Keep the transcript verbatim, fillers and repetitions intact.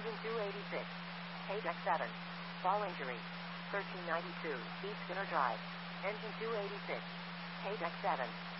Engine two eighty-six. Page seven. Ball injury. thirteen ninety-two, East Skinner Drive. Engine two eighty-six. Page seven.